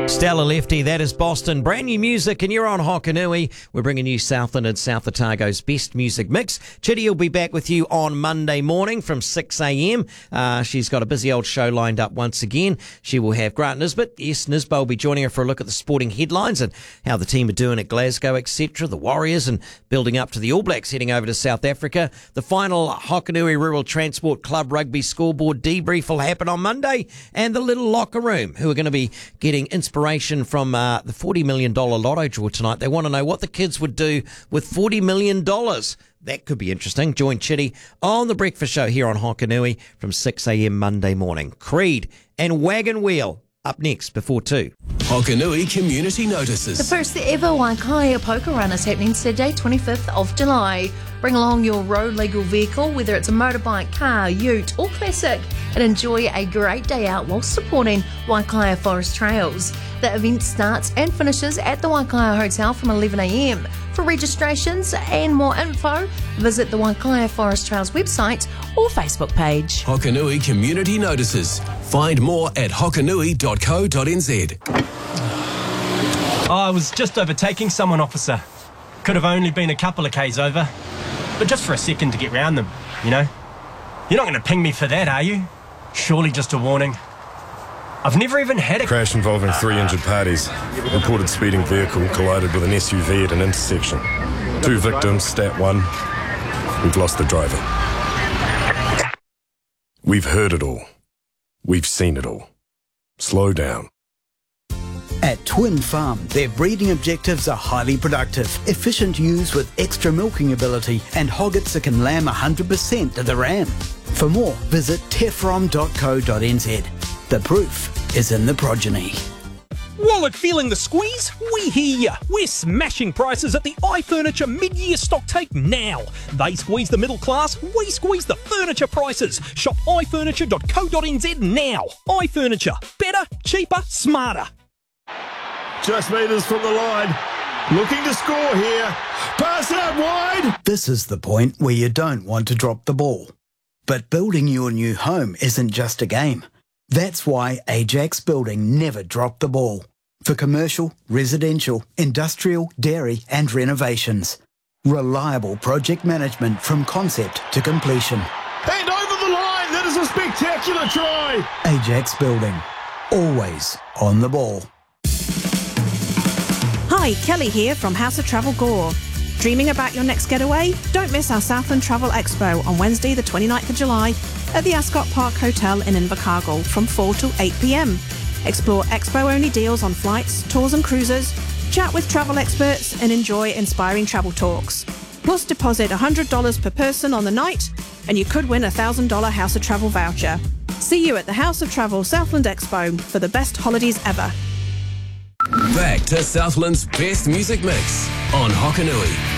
Stella Lefty, that is Boston. Brand new music, and you're on Hokanui. We're bringing you Southland and South Otago's best music mix. Chitty will be back with you on Monday morning from 6 a.m. She's got a busy old show lined up once again. She will have Grant Nisbet. Yes, Nisbet will be joining her for a look at the sporting headlines and how the team are doing at Glasgow, etc. The Warriors, and building up to the All Blacks heading over to South Africa. The final Hokanui Rural Transport Club rugby scoreboard debrief will happen on Monday, and the little locker room, who are going to be getting inspiration from the $40 million lotto draw tonight. They want to know what the kids would do with $40 million. That could be interesting. Join Chitty on The Breakfast Show here on Hokanui from 6 a.m. Monday morning. Creed and Wagon Wheel up next before 2. Hokanui Community Notices. The first ever Waikaia Poker Run is happening Saturday, 25th of July. Bring along your road legal vehicle, whether it's a motorbike, car, ute or classic, and enjoy a great day out while supporting Waikaia Forest Trails. The event starts and finishes at the Waikaia Hotel from 11 a.m. For registrations and more info, visit the Waikaia Forest Trails website or Facebook page. Hokanui Community Notices. Find more at hokanui.co.nz. I was just overtaking someone, officer. Could have only been a couple of k's over. But just for a second to get round them, you know? You're not going to ping me for that, are you? Surely just a warning. I've never even had a crash involving 3 injured parties. Reported speeding vehicle collided with an SUV at an intersection. 2 victims, stat 1. We've lost the driver. We've heard it all. We've seen it all. Slow down. At Twin Farm, their breeding objectives are highly productive, efficient ewes with extra milking ability, and hoggets that can lamb 100% of the ram. For more, visit tefrom.co.nz. The proof is in the progeny. Wallet feeling the squeeze? We hear ya. We're smashing prices at the iFurniture mid-year stock take now. They squeeze the middle class, we squeeze the furniture prices. Shop ifurniture.co.nz now. iFurniture. Better, cheaper, smarter. Just metres from the line. Looking to score here. Pass out wide. This is the point where you don't want to drop the ball. But building your new home isn't just a game. That's why Ajax Building never dropped the ball. For commercial, residential, industrial, dairy and renovations. Reliable project management from concept to completion. And over the line. That is a spectacular try. Ajax Building. Always on the ball. Hi, Kelly here from House of Travel Gore. Dreaming about your next getaway? Don't miss our Southland Travel Expo on Wednesday the 29th of July at the Ascot Park Hotel in Invercargill from 4 till 8 p.m. Explore expo-only deals on flights, tours and cruises, chat with travel experts and enjoy inspiring travel talks. Plus deposit $100 per person on the night and you could win a $1,000 House of Travel voucher. See you at the House of Travel Southland Expo for the best holidays ever. Back to Southland's best music mix on Hokanui.